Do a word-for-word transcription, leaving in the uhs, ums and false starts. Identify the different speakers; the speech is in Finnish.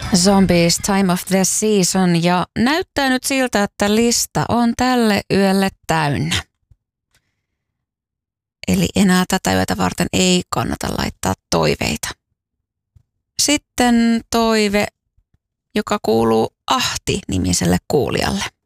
Speaker 1: Zombies, Time of the Season, ja näyttää nyt siltä, että lista on tälle yölle täynnä. Eli enää tätä yötä varten ei kannata laittaa toiveita. Sitten toive, joka kuuluu Ahti-nimiselle kuulijalle.